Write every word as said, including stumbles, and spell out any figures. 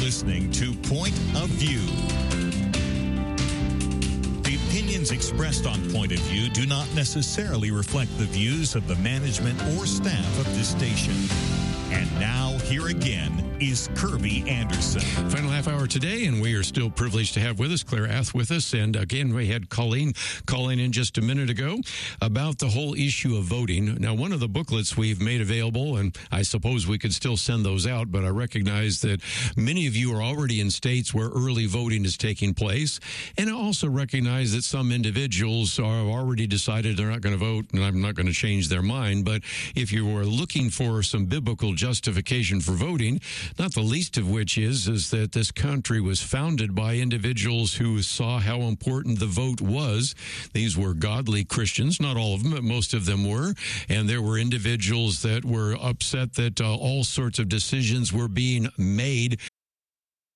listening to Point of View. The opinions expressed on Point of View do not necessarily reflect the views of the management or staff of this station. And now, here again is Kirby Anderson. Final half hour today, and we are still privileged to have with us Claire Ath with us. And again, we had Colleen calling in just a minute ago about the whole issue of voting. Now, one of the booklets we've made available, and I suppose we could still send those out, but I recognize that many of you are already in states where early voting is taking place. And I also recognize that some individuals are already decided they're not going to vote, and I'm not going to change their mind. But if you are looking for some biblical justification for voting, not the least of which is is that this country was founded by individuals who saw how important the vote was. These were godly Christians, not all of them, but most of them were. And there were individuals that were upset that uh, all sorts of decisions were being made